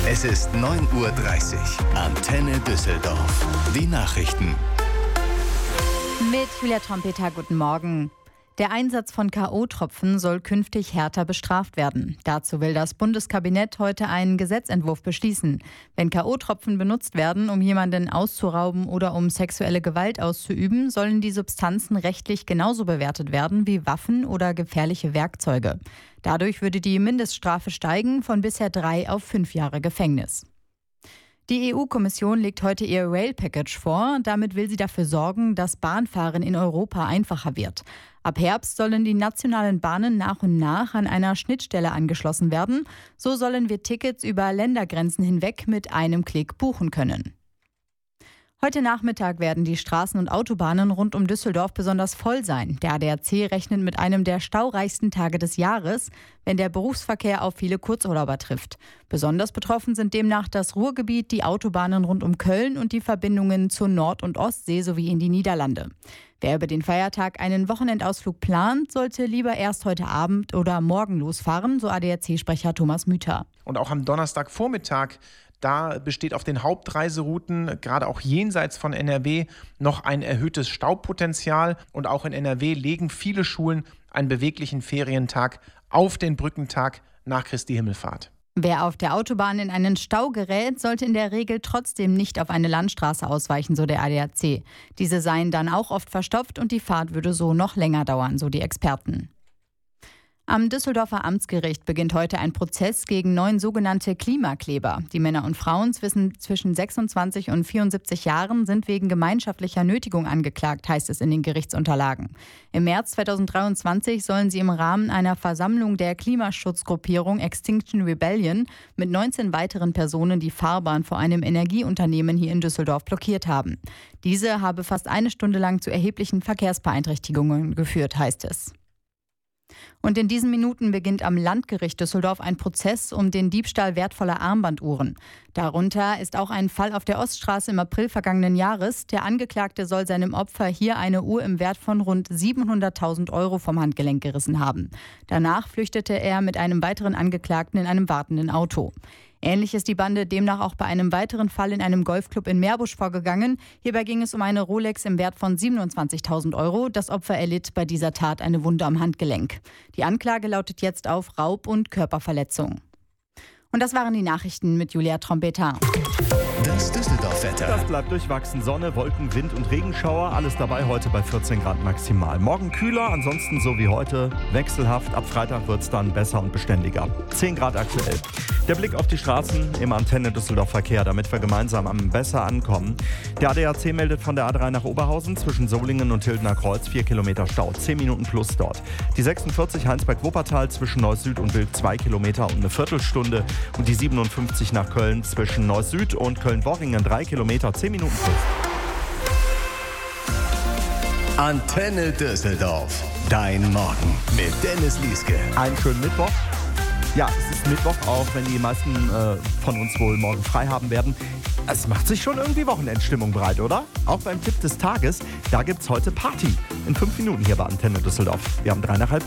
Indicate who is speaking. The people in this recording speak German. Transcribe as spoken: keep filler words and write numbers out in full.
Speaker 1: Es ist neun Uhr dreißig. Antenne Düsseldorf. Die Nachrichten.
Speaker 2: Mit Julia Trompeter, guten Morgen. Der Einsatz von K O-Tropfen soll künftig härter bestraft werden. Dazu will das Bundeskabinett heute einen Gesetzentwurf beschließen. Wenn K O-Tropfen benutzt werden, um jemanden auszurauben oder um sexuelle Gewalt auszuüben, sollen die Substanzen rechtlich genauso bewertet werden wie Waffen oder gefährliche Werkzeuge. Dadurch würde die Mindeststrafe steigen von bisher drei auf fünf Jahre Gefängnis. Die E U-Kommission legt heute ihr Rail-Package vor. Damit will sie dafür sorgen, dass Bahnfahren in Europa einfacher wird. Ab Herbst sollen die nationalen Bahnen nach und nach an einer Schnittstelle angeschlossen werden. So sollen wir Tickets über Ländergrenzen hinweg mit einem Klick buchen können. Heute Nachmittag werden die Straßen und Autobahnen rund um Düsseldorf besonders voll sein. Der A D A C rechnet mit einem der staureichsten Tage des Jahres, wenn der Berufsverkehr auf viele Kurzurlauber trifft. Besonders betroffen sind demnach das Ruhrgebiet, die Autobahnen rund um Köln und die Verbindungen zur Nord- und Ostsee sowie in die Niederlande. Wer über den Feiertag einen Wochenendausflug plant, sollte lieber erst heute Abend oder morgen losfahren, so A D A C-Sprecher Thomas Müther.
Speaker 3: Und auch am Donnerstagvormittag, da besteht auf den Hauptreiserouten, gerade auch jenseits von N R W, noch ein erhöhtes Staupotenzial. Und auch in N R W legen viele Schulen einen beweglichen Ferientag auf den Brückentag nach Christi Himmelfahrt.
Speaker 2: Wer auf der Autobahn in einen Stau gerät, sollte in der Regel trotzdem nicht auf eine Landstraße ausweichen, so der A D A C. Diese seien dann auch oft verstopft und die Fahrt würde so noch länger dauern, so die Experten. Am Düsseldorfer Amtsgericht beginnt heute ein Prozess gegen neun sogenannte Klimakleber. Die Männer und Frauen zwischen sechsundzwanzig und vierundsiebzig Jahren sind wegen gemeinschaftlicher Nötigung angeklagt, heißt es in den Gerichtsunterlagen. Im März zweitausenddreiundzwanzig sollen sie im Rahmen einer Versammlung der Klimaschutzgruppierung Extinction Rebellion mit neunzehn weiteren Personen die Fahrbahn vor einem Energieunternehmen hier in Düsseldorf blockiert haben. Diese habe fast eine Stunde lang zu erheblichen Verkehrsbeeinträchtigungen geführt, heißt es. Und in diesen Minuten beginnt am Landgericht Düsseldorf ein Prozess um den Diebstahl wertvoller Armbanduhren. Darunter ist auch ein Fall auf der Oststraße im April vergangenen Jahres. Der Angeklagte soll seinem Opfer hier eine Uhr im Wert von rund siebenhunderttausend Euro vom Handgelenk gerissen haben. Danach flüchtete er mit einem weiteren Angeklagten in einem wartenden Auto. Ähnlich ist die Bande demnach auch bei einem weiteren Fall in einem Golfclub in Meerbusch vorgegangen. Hierbei ging es um eine Rolex im Wert von siebenundzwanzigtausend Euro. Das Opfer erlitt bei dieser Tat eine Wunde am Handgelenk. Die Anklage lautet jetzt auf Raub und Körperverletzung. Und das waren die Nachrichten mit Julia Trompeter.
Speaker 1: Das Düsseldorf-Wetter.
Speaker 4: Das bleibt durchwachsen. Sonne, Wolken, Wind und Regenschauer. Alles dabei heute bei vierzehn Grad maximal. Morgen kühler, ansonsten so wie heute wechselhaft. Ab Freitag wird es dann besser und beständiger. zehn Grad aktuell. Der Blick auf die Straßen im Antenne Düsseldorf Verkehr, damit wir gemeinsam am besser ankommen. Der A D A C meldet von der A drei nach Oberhausen zwischen Solingen und Hildener Kreuz vier Kilometer Stau. zehn Minuten plus dort. Die sechsundvierzig Heinsberg-Wuppertal zwischen Neuss Süd und Wild zwei Kilometer und eine Viertelstunde. Und die siebenundfünfzig nach Köln zwischen Neuss Süd und Köln-Worringen drei Kilometer, zehn Minuten plus.
Speaker 1: Antenne Düsseldorf. Dein Morgen mit Dennis Lieske.
Speaker 4: Einen schönen Mittwoch. Ja, es ist Mittwoch, auch wenn die meisten äh, von uns wohl morgen frei haben werden. Es macht sich schon irgendwie Wochenendstimmung bereit, oder? Auch beim Tipp des Tages, da gibt's heute Party. In fünf Minuten hier bei Antenne Düsseldorf. Wir haben drei nach halb.